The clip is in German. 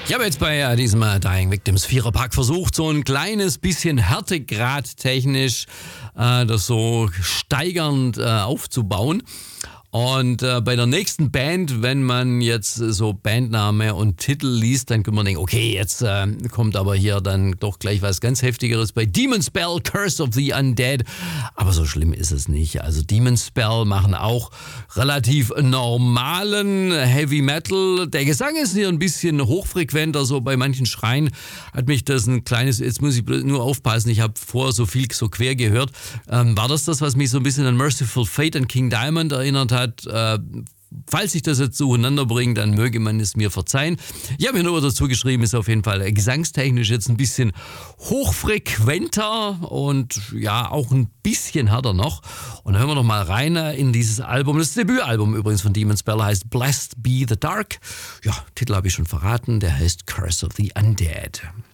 Ich habe jetzt bei diesem Dying Victims Viererpack versucht, so ein kleines bisschen Härtegrad technisch das so steigernd aufzubauen. Und bei der nächsten Band, wenn man jetzt so Bandname und Titel liest, dann kann man denken, okay, jetzt kommt aber hier dann doch gleich was ganz Heftigeres bei Demon Spell, Curse of the Undead. Aber so schlimm ist es nicht. Also Demon Spell machen auch relativ normalen Heavy Metal. Der Gesang ist hier ein bisschen hochfrequenter, so bei manchen Schreien hat mich das ein kleines, jetzt muss ich nur aufpassen, ich habe vorher so viel so quer gehört. War das, was mich so ein bisschen an Merciful Fate und King Diamond erinnert hat? Falls ich das jetzt zueinander bringe, dann möge man es mir verzeihen. Ich habe mir nur dazu geschrieben, ist auf jeden Fall gesangstechnisch jetzt ein bisschen hochfrequenter und ja, auch ein bisschen härter noch. Und dann hören wir noch mal rein in dieses Album. Das Debütalbum übrigens von Demon Spell heißt Blessed Be the Dark. Ja, Titel habe ich schon verraten, der heißt Curse of the Undead.